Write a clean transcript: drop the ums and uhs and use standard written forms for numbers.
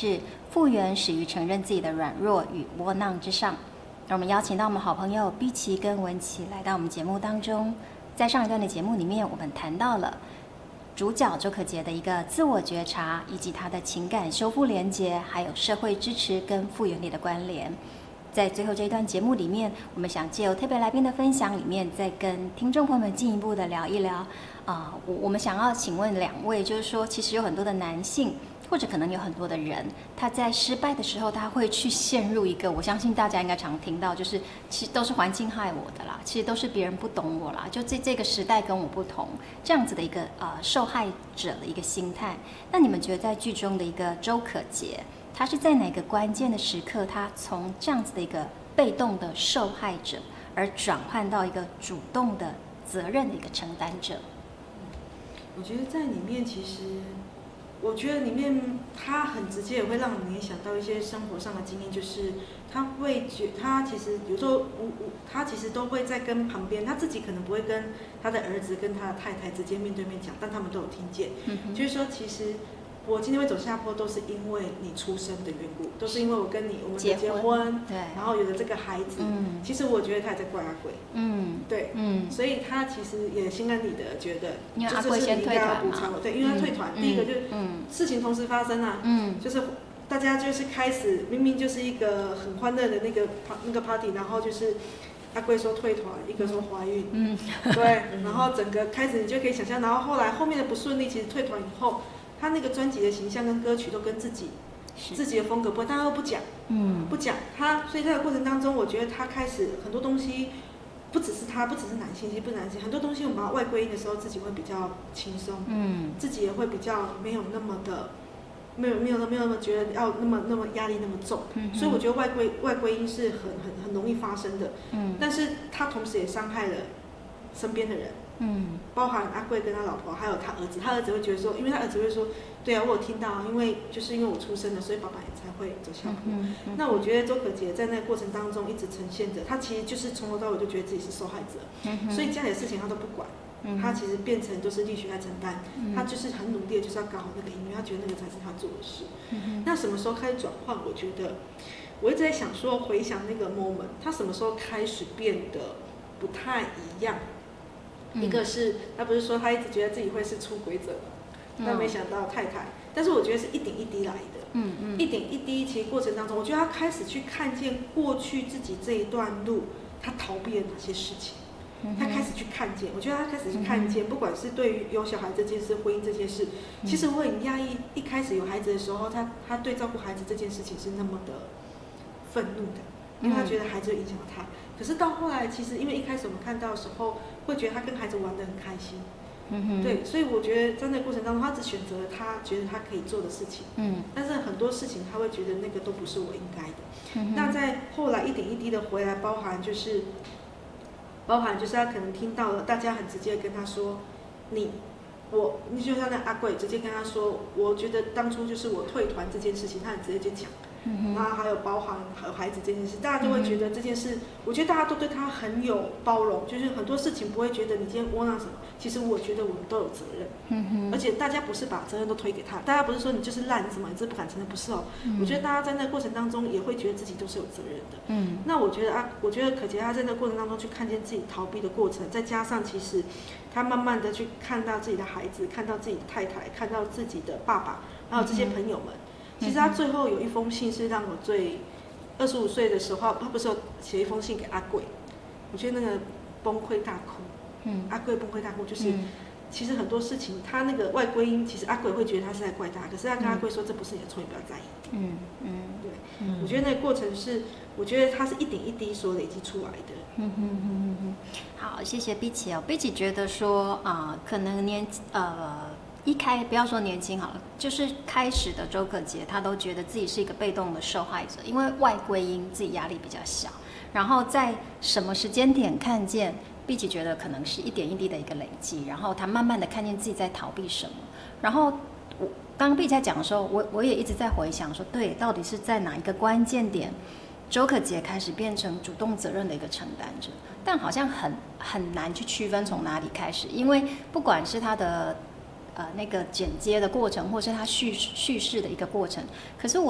是复原始于承认自己的软弱与窝囊之上。我们邀请到我们好朋友碧琪跟文琪来到我们节目当中。在上一段的节目里面，我们谈到了主角周可杰的一个自我觉察，以及他的情感修复连结，还有社会支持跟复原力的关联。在最后这一段节目里面，我们想借由特别来宾的分享里面，再跟听众朋友们进一步的聊一聊。我们想要请问两位，就是说，其实有很多的男性，或者可能有很多的人，他在失败的时候，他会去陷入一个，我相信大家应该常听到，就是其实都是环境害我的啦，其实都是别人不懂我啦，就这个时代跟我不同，这样子的一个受害者的一个心态。那你们觉得在剧中的一个周可杰，他是在哪个关键的时刻，他从这样子的一个被动的受害者，而转换到一个主动的责任的一个承担者？ 我觉得在里面，其实我觉得里面他很直接，也会让你联想到一些生活上的经验，就是他其实有时候他其实都会在跟旁边，他自己可能不会跟他的儿子跟他的太太直接面对面讲，但他们都有听见。就是说，其实我今天会走下坡，都是因为你出生的缘故，都是因为我们的结婚， 对， 然后有了这个孩子。其实我觉得他也在怪阿贵。对，所以他其实也心安理得，觉得因为阿贵先退团嘛， 对，因为他退团，第一个就是事情同时发生啊，就是大家就是开始明明就是一个很欢乐的那个 party， 然后就是阿贵说退团，一个说怀孕，对，然后整个开始你就可以想象，然后后面的不顺利，其实退团以后，他那个专辑的形象跟歌曲都跟自己的风格不一样，但他又不讲，不讲他，所以在这个过程当中，我觉得他开始很多东西。不只是男性，其实不是男性，很多东西我们把它外归因的时候，自己会比较轻松，自己也会比较没有那么的，没有那么觉得要那么压力那么重，所以我觉得外归因是很容易发生的，但是他同时也伤害了身边的人，包含阿贵跟他老婆，还有他儿子会觉得说，因为他儿子会说，对啊，我有听到啊，因为我出生了，所以爸爸也才会走下坡。那我觉得周可杰在那个过程当中一直呈现着，他其实就是从头到尾就觉得自己是受害者，所以家里的事情他都不管，他其实变成都是力学在承担，他就是很努力的就是要搞好那个音乐，他觉得那个才是他做的事。那什么时候开始转换？我觉得我一直在想说，回想那个 moment， 他什么时候开始变得不太一样？一个是他不是说他一直觉得自己会是出轨者，但没想到太太，但是我觉得是一点一滴来的，一点一滴，其实过程当中，我觉得他开始去看见过去自己这一段路，他逃避了哪些事情，他开始去看见，我觉得他开始去看见，不管是对于有小孩这件事、婚姻这件事，其实我很压抑，一开始有孩子的时候，他对照顾孩子这件事情是那么的愤怒的，因为他觉得孩子会影响他。可是到后来，其实因为一开始我们看到的时候，会觉得他跟孩子玩得很开心，对，所以我觉得在那个过程当中，他只选择了他觉得他可以做的事情，但是很多事情他会觉得那个都不是我应该的。那在后来一点一滴的回来，包含就是他可能听到了大家很直接的跟他说，你就像那阿贵直接跟他说，我觉得当初就是我退团这件事情，他很直接就讲。然后还有包含孩子这件事，大家都会觉得这件事，我觉得大家都对他很有包容，就是很多事情不会觉得你今天窝囊什么，其实我觉得我们都有责任，而且大家不是把责任都推给他，大家不是说你就是烂什么，你这不敢承认，不是哦，我觉得大家在那个过程当中也会觉得自己都是有责任的，那我觉得可杰他在那个过程当中去看见自己逃避的过程，再加上其实他慢慢的去看到自己的孩子，看到自己的太太，看到自己的爸爸，还有这些朋友们。其实他最后有一封信是让我最25岁的时候，他不是有写一封信给阿贵，我觉得那个崩溃大哭，阿贵崩溃大哭，就是其实很多事情他那个外归因，其实阿贵会觉得他是在怪他，可是他跟阿贵说这不是你的错，你不要在意。对，我觉得那个过程是，我觉得他是一点一滴所累积出来的。 好，谢谢碧琪哦。碧琪觉得说可能不要说年轻好了，就是开始的周可杰，他都觉得自己是一个被动的受害者，因为外归因自己压力比较小，然后在什么时间点看见，碧琪觉得可能是一点一滴的一个累积，然后他慢慢的看见自己在逃避什么，然后刚刚碧琪在讲的时候，我也一直在回想说，对，到底是在哪一个关键点，周可杰开始变成主动责任的一个承担者，但好像很难去区分从哪里开始，因为不管是他的那个剪接的过程，或是他叙事的一个过程，可是我